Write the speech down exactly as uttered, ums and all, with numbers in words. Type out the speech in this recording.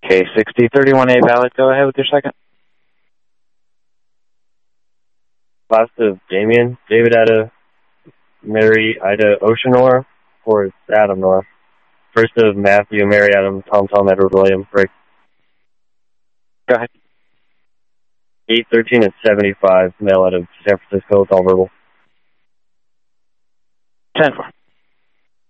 Okay, sixty thirty-one A valid. Go ahead with your second. Last of Damien, David Ada, Mary Ida Oceanor, or Adam North. First of Matthew, Mary Adam, Tom Tom, Edward William, Rick. Go ahead. eight thirteen and seventy-five, mail out of San Francisco, it's all verbal. ten four.